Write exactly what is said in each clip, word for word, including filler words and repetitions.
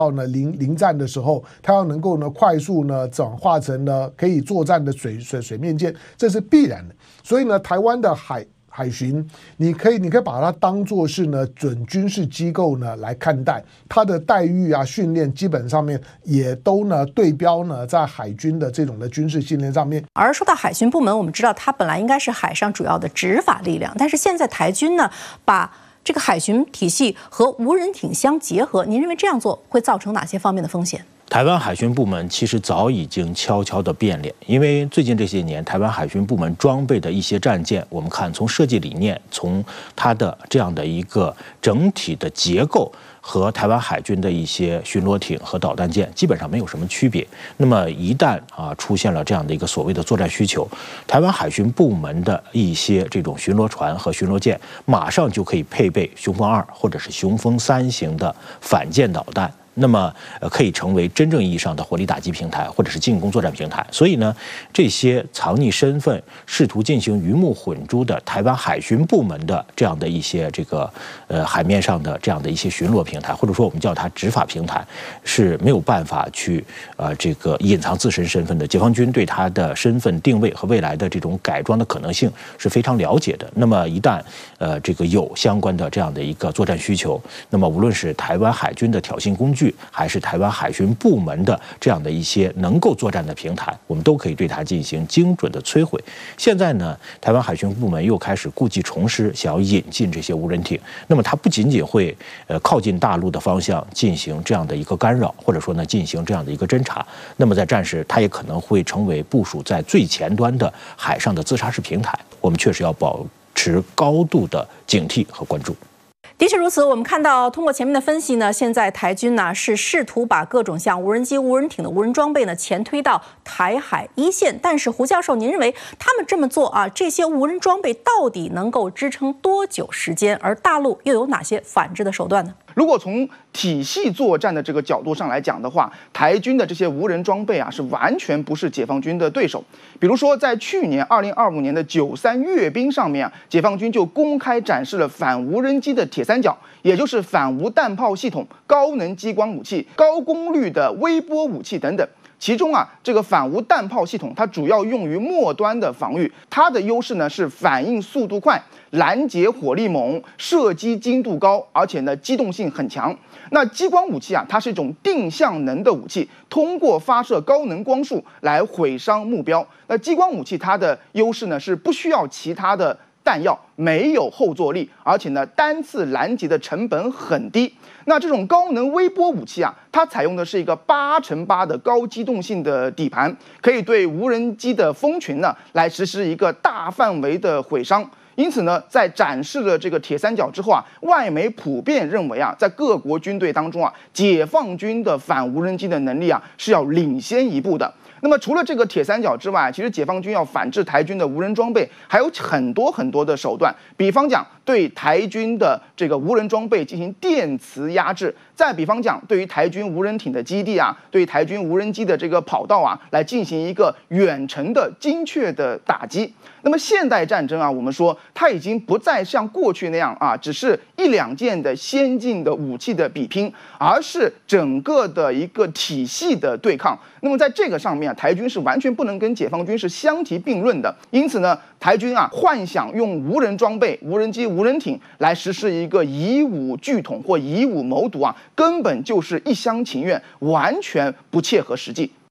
到呢临临战的时候，它要能够呢快速呢转化成呢可以作战的水水水面舰，这是必然的。所以呢，台湾的海海巡，你可以你可以把它当作是呢准军事机构呢来看待，它的待遇啊、训练基本上面也都呢对标呢在海军的这种的军事训练上面。 而说到海巡部门，我们知道它本来应该是海上主要的执法力量，但是现在台军呢把这个海巡体系和无人艇相结合，您认为这样做会造成哪些方面的风险？ 台湾海巡部门其实早已经悄悄地变脸，因为最近这些年，台湾海巡部门装备的一些战舰，我们看从设计理念，从它的这样的一个整体的结构，和台湾海军的一些巡逻艇和导弹舰基本上没有什么区别。那么一旦啊出现了这样的一个所谓的作战需求，台湾海巡部门的一些这种巡逻船和巡逻舰，马上就可以配备雄风二或者是雄风三型的反舰导弹。那么，呃，可以成为真正意义上的火力打击平台，或者是进攻作战平台。所以呢，这些藏匿身份、试图进行鱼目混珠的台湾海巡部门的这样的一些这个呃海面上的这样的一些巡逻平台，或者说我们叫它执法平台，是没有办法去呃这个隐藏自身身份的。解放军对他的身份定位和未来的这种改装的可能性是非常了解的。那么一旦呃这个有相关的这样的一个作战需求，那么无论是台湾海军的挑衅工具，还是台湾海巡部门的这样的一些能够作战的平台，我们都可以对它进行精准的摧毁。现在呢，台湾海巡部门又开始故技重施，想要引进这些无人艇。那么它不仅仅会呃靠近大陆的方向进行这样的一个干扰，或者说呢进行这样的一个侦察，那么在战时它也可能会成为部署在最前端的海上的自杀式平台。我们确实要保持高度的警惕和关注。 的确如此，我们看到通过前面的分析呢，现在台军呢是试图把各种像无人机、无人艇的无人装备呢前推到台海一线。但是胡教授，您认为他们这么做啊，这些无人装备到底能够支撑多久时间？而大陆又有哪些反制的手段呢？ 如果从体系作战的这个角度上来讲的话，台军的这些无人装备啊，是完全不是解放军的对手。比如说，在去年二零二五年的九三阅兵上面啊，解放军就公开展示了反无人机的铁三角，也就是反无弹炮系统、高能激光武器、高功率的微波武器等等。其中啊，这个反无弹炮系统它主要用于末端的防御，它的优势呢是反应速度快、拦截火力猛、射击精度高，而且呢机动性很强。那激光武器啊，它是一种定向能的武器，通过发射高能光束来毁伤目标。那激光武器它的优势呢是不需要其他的弹药，没有后坐力，而且呢单次拦截的成本很低。那这种高能微波武器啊，它采用的是一个八乘八的高机动性的底盘，可以对无人机的蜂群呢来实施一个大范围的毁伤。因此呢，在展示了这个铁三角之后啊，外媒普遍认为啊，在各国军队当中啊，解放军的反无人机的能力啊是要领先一步的。那么除了这个铁三角之外，其实解放军要反制台军的无人装备，还有很多很多的手段。比方讲，对台军的这个无人装备进行电磁压制；再比方讲，对于台军无人艇的基地啊，对于台军无人机的这个跑道啊，来进行一个远程的精确的打击。那么现代战争啊，我们说它已经不再像过去那样啊，只是一两件的先进的武器的比拼，而是整个的一个体系的对抗。那么在这个上面啊，台军是完全不能跟解放军是相提并论的。因此呢，台军啊幻想用无人装备、无人机、无人艇来实施一个以武拒统或以武谋独啊，根本就是一厢情愿，完全不切合实际。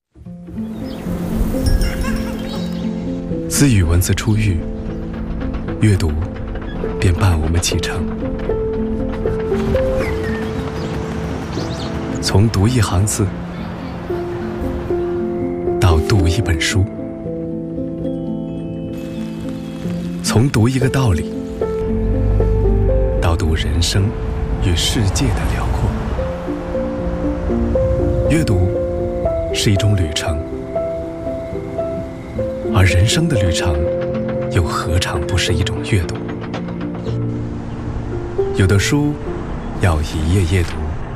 自与文字初遇，阅读便伴我们启程。从读一行字到读一本书，从读一个道理到读人生与世界的辽阔。阅读是一种旅程，而人生的旅程又何尝不是一种阅读？有的书要一页页读，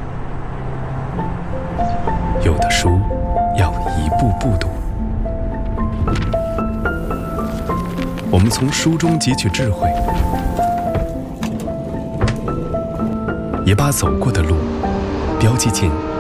有的书要一步步读。我们从书中汲取智慧，也把走过的路标记进